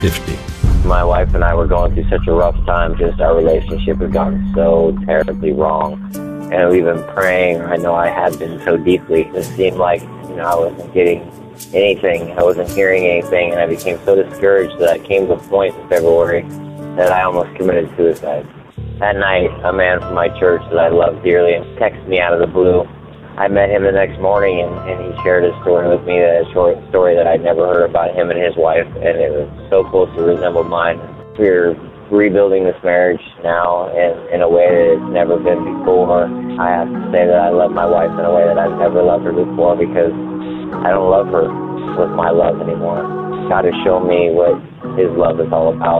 50. My wife and I were going through such a rough time. Just our relationship had gone so terribly wrong. And we've been praying, I know I had been so deeply. It seemed like, I wasn't getting anything. I wasn't hearing anything. And I became so discouraged that I came to a point in February that I almost committed suicide. That night, a man from my church that I love dearly texted me out of the blue. I met him the next morning, and he shared a story with me, a short story that I'd never heard about him and his wife, and it was so closely resembled mine. We're rebuilding this marriage now in a way that it's never been before. I have to say that I love my wife in a way that I've never loved her before, because I don't love her with my love anymore. God has shown me what His love is all about.